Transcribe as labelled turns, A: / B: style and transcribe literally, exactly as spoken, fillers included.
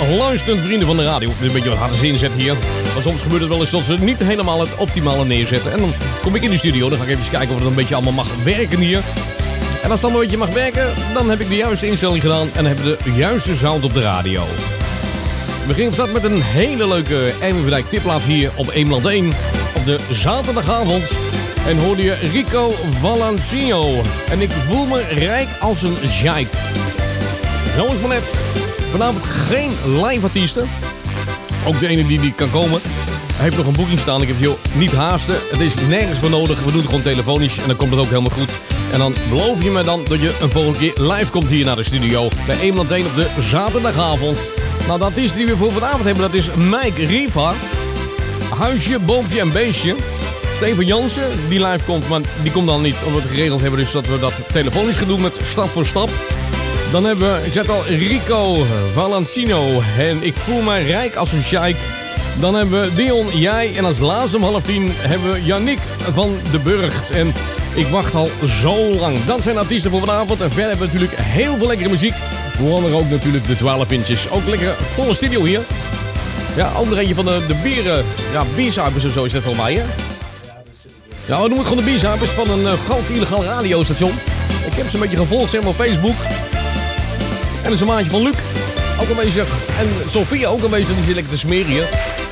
A: luisterend vrienden van de radio. Het is een beetje een harde zin zetten hier. Maar soms gebeurt het wel eens dat ze niet helemaal het optimale neerzetten. En dan kom ik in de studio. Dan ga ik even kijken of het een beetje allemaal mag werken hier. En als het dan een beetje mag werken, dan heb ik de juiste instelling gedaan. En dan hebben we de juiste sound op de radio. We beginnen start met een hele leuke Erwin van Dijk tipplaat hier op Eemland één. Op de zaterdagavond. En hoorde je Rico Valancino. En ik voel me rijk als een sheik. Zo is maar net. Vanavond geen live artiesten. Ook de ene die niet kan komen. Hij heeft nog een boeking staan. Ik heb joh, niet haasten. Het is nergens voor nodig. We doen het gewoon telefonisch. En dan komt het ook helemaal goed. En dan beloof je me dan dat je een volgende keer live komt hier naar de studio. Bij Eemland één op de zaterdagavond. Nou, de artiesten die we voor vanavond hebben, dat is Mike Riva. Huisje, Boompje en Beestje. Steven Jansen, die live komt, maar die komt dan niet. Omdat we geregeld hebben dus dat we dat telefonisch gaan doen met stap voor stap. Dan hebben we, ik zeg al, Rico Valancino. En ik voel mij rijk als een sheik. Dan hebben we Dion, jij. En als laatste om half tien hebben we Yannick van de Burgt. En ik wacht al zo lang. Dat zijn artiesten voor vanavond. En verder hebben we natuurlijk heel veel lekkere muziek. Waaronder ook natuurlijk de twaalf inches. Ook lekker volle studio hier. Ja, ook nog eentje van de, de bieren. Ja, bierzuipers of zo is dat voor mij, hè? Ja, we noemen het gewoon de bierzuipers van een uh, groot illegaal radiostation. Ik heb ze een beetje gevolgd, zeg maar, op Facebook. En dat is een maatje van Luc. Ook aanwezig. En Sofia ook aanwezig. Die zit lekker te smeren hier.